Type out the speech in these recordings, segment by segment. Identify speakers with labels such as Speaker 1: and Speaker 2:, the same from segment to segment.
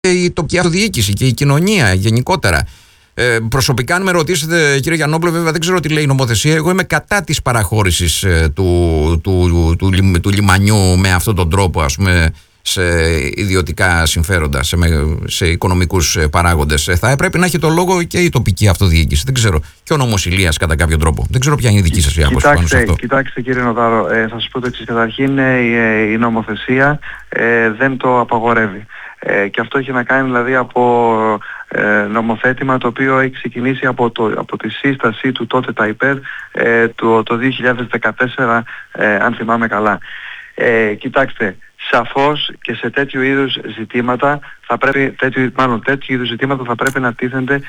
Speaker 1: η τοπική αυτοδιοίκηση και η κοινωνία γενικότερα. Προσωπικά, αν με ρωτήσετε, κύριε Γιαννόπουλε, βέβαια δεν ξέρω τι λέει η νομοθεσία. Εγώ είμαι κατά της παραχώρησης του λιμανιού με αυτόν τον τρόπο, ας πούμε, σε ιδιωτικά συμφέροντα, σε οικονομικούς παράγοντες. Θα έπρεπε να έχει το λόγο και η τοπική αυτοδιοίκηση. Δεν ξέρω. Και ο νόμος Ηλίας κατά κάποιο τρόπο. Δεν ξέρω ποια είναι η δική σας άποψη πάνω σε αυτό.
Speaker 2: Κοιτάξτε κύριε Νοδάρο, θα σας πω το εξής. Καταρχήν η νομοθεσία δεν το απαγορεύει. Και αυτό έχει να κάνει δηλαδή από νομοθέτημα το οποίο έχει ξεκινήσει από τη σύσταση του τότε ΤΑΙΠΕΔ το 2014, αν θυμάμαι καλά. Κοιτάξτε, σαφώς και σε τέτοιου είδους ζητήματα τέτοιου είδους ζητήματα θα πρέπει να τίθενται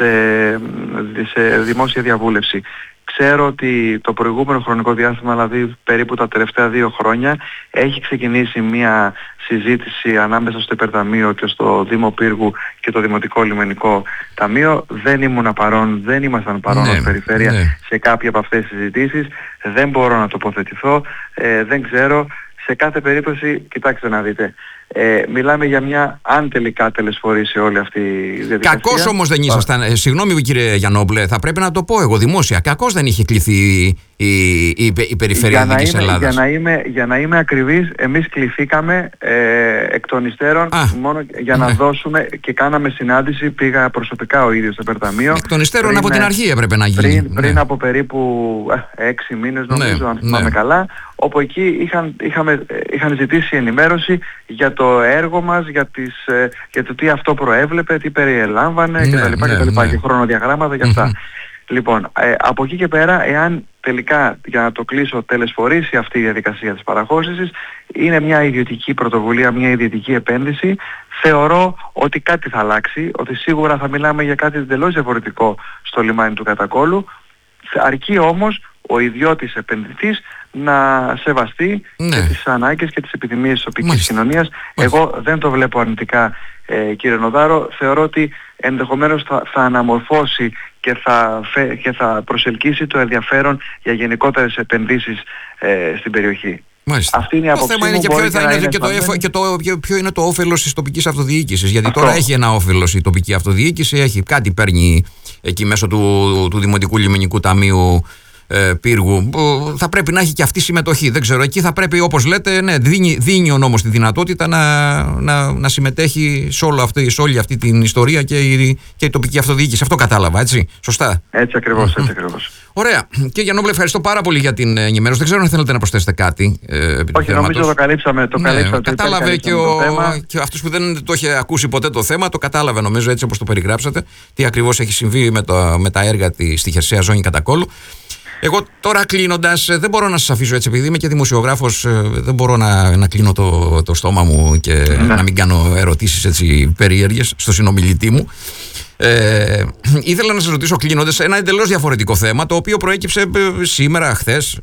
Speaker 2: σε δημόσια διαβούλευση. Ξέρω ότι το προηγούμενο χρονικό διάστημα, δηλαδή περίπου τα τελευταία 2 χρόνια, έχει ξεκινήσει μια συζήτηση ανάμεσα στο Υπερταμείο και στο Δήμο Πύργου και το Δημοτικό Λιμενικό Ταμείο. Δεν ήμασταν παρόν ως περιφέρεια σε κάποια από αυτές τις συζητήσεις. Δεν μπορώ να τοποθετηθώ, δεν ξέρω. Σε κάθε περίπτωση, κοιτάξτε να δείτε, μιλάμε για μια αν τελικά τελεσφορήσει όλη αυτή η διαδικασία. Κακώς
Speaker 1: όμως δεν ήσασταν, συγγνώμη κύριε Γιαννόπουλε, θα πρέπει να το πω εγώ δημόσια, κακώς δεν είχε κληθεί η περιφέρεια Δυτικής Ελλάδας.
Speaker 2: Για να είμαι ακριβής, εμείς κληθήκαμε εκ των υστέρων μόνο για να δώσουμε και κάναμε συνάντηση, πήγα προσωπικά ο ίδιος στο Υπερταμείο.
Speaker 1: Εκ των υστέρων από την αρχή έπρεπε να γίνει.
Speaker 2: Πριν από περίπου 6 μήνες νομίζω, αν θυμάμαι καλά, όπου εκεί είχαν ζητήσει ενημέρωση για το έργο μας, για το τι αυτό προέβλεπε, τι περιελάμβανε κτλ. Και χρονοδιαγράμματα και αυτά. Λοιπόν, από εκεί και πέρα, εάν τελικά, για να το κλείσω, τελεσφορήσει αυτή η διαδικασία της παραχώρησης, είναι μια ιδιωτική πρωτοβουλία, μια ιδιωτική επένδυση. Θεωρώ ότι κάτι θα αλλάξει, ότι σίγουρα θα μιλάμε για κάτι εντελώς διαφορετικό στο λιμάνι του Κατακόλου. Αρκεί όμως ο ιδιώτης επενδυτής να σεβαστεί και τις ανάγκες και τις επιθυμίες της τοπικής κοινωνίας. Εγώ δεν το βλέπω αρνητικά, κύριε Νοδάρο. Θεωρώ ότι ενδεχομένως θα αναμορφώσει και θα προσελκύσει το ενδιαφέρον για γενικότερες επενδύσεις στην περιοχή.
Speaker 1: Μάλιστα.
Speaker 2: Αυτή είναι η άποψή μου.
Speaker 1: Το θέμα είναι και ποιο είναι το όφελος της τοπικής αυτοδιοίκησης. Γιατί τώρα έχει ένα όφελος η τοπική αυτοδιοίκηση, κάτι παίρνει εκεί μέσω του Δημοτικού Λιμενικού Ταμείου Πύργου. Θα πρέπει να έχει και αυτή συμμετοχή. Δεν ξέρω, εκεί θα πρέπει, όπως λέτε, δίνει ο νόμος τη δυνατότητα να συμμετέχει σε όλη αυτή την ιστορία και η τοπική αυτοδιοίκηση. Αυτό κατάλαβα, έτσι. Σωστά.
Speaker 2: Έτσι ακριβώς.
Speaker 1: Ωραία. Κύριε Γιαννόπουλε, ευχαριστώ πάρα πολύ για την ενημέρωση. Δεν ξέρω αν θέλετε να προσθέσετε κάτι.
Speaker 2: Όχι, νομίζω το καλύψαμε.
Speaker 1: Κατάλαβε και αυτός που δεν το είχε ακούσει ποτέ το θέμα, το κατάλαβε νομίζω έτσι όπως το περιγράψατε. Τι ακριβώς έχει συμβεί με τα έργα στη χερσαία ζώνη Κατακόλου. Εγώ τώρα κλείνοντας, δεν μπορώ να σας αφήσω έτσι, επειδή είμαι και δημοσιογράφος, δεν μπορώ να κλείνω το στόμα μου και να μην κάνω ερωτήσεις έτσι περίεργες στο συνομιλητή μου. Ήθελα να σας ρωτήσω κλείνοντας ένα εντελώς διαφορετικό θέμα, το οποίο προέκυψε σήμερα, χθες.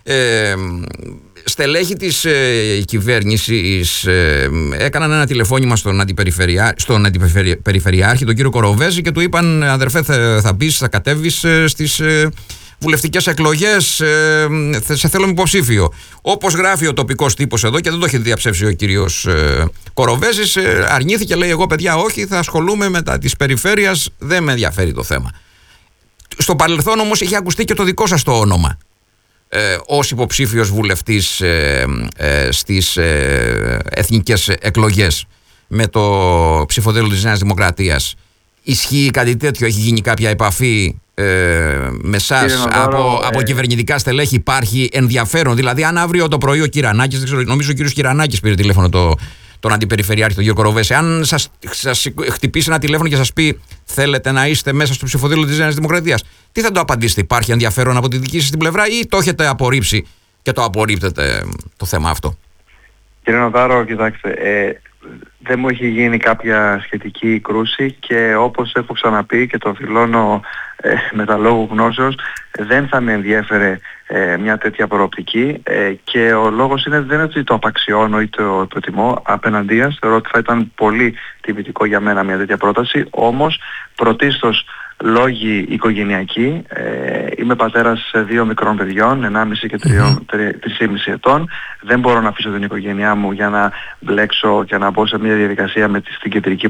Speaker 1: Στελέχη της κυβέρνησης έκαναν ένα τηλεφώνημα στον αντιπεριφερειάρχη, τον κύριο Κοροβέζη, και του είπαν: αδερφέ, θα μπεις, θα κατέβεις στις βουλευτικές εκλογές, σε θέλουμε υποψήφιο. Όπως γράφει ο τοπικός τύπος εδώ, και δεν το έχει διαψεύσει ο κύριος Κοροβέζης, αρνήθηκε, λέει: εγώ παιδιά όχι, θα ασχολούμαι με τα της περιφέρειας, δεν με ενδιαφέρει το θέμα. Στο παρελθόν όμως είχε ακουστεί και το δικό σας το όνομα ως υποψήφιος βουλευτής στις εθνικές εκλογές με το ψηφοδέλτιο της Νέας Δημοκρατίας. Ισχύει κάτι τέτοιο? Έχει γίνει κάποια επαφή με εσάς από κυβερνητικά στελέχη? Υπάρχει ενδιαφέρον? Δηλαδή, αν αύριο το πρωί ο Κυρανάκης, νομίζω ο κύριος Κυρανάκης πήρε τηλέφωνο τον αντιπεριφερειάρχη, τον κύριο Κοροβέση, αν σας χτυπήσει ένα τηλέφωνο και σας πει θέλετε να είστε μέσα στο ψηφοδέλτιο της Νέας Δημοκρατίας, τι θα το απαντήσετε? Υπάρχει ενδιαφέρον από τη δική σας την πλευρά ή το έχετε απορρίψει και το απορρίπτετε το θέμα αυτό?
Speaker 2: Κύριε Νοδάρο, κοιτάξτε, δεν μου έχει γίνει κάποια σχετική κρούση και όπως έχω ξαναπεί και το δηλώνω με τα λόγου γνώσεως, δεν θα με ενδιέφερε μια τέτοια προοπτική και ο λόγος είναι δεν είναι ότι το απαξιώνω ή το προτιμώ, απέναντίας θεωρώ ότι θα ήταν πολύ τιμητικό για μένα μια τέτοια πρόταση, όμως πρωτίστως λόγοι οικογενειακοί, είμαι πατέρας 2 μικρών παιδιών, 1,5 και 3,5 ετών. Δεν μπορώ να αφήσω την οικογένειά μου για να μπλέξω και να μπω σε μια διαδικασία στην κεντρική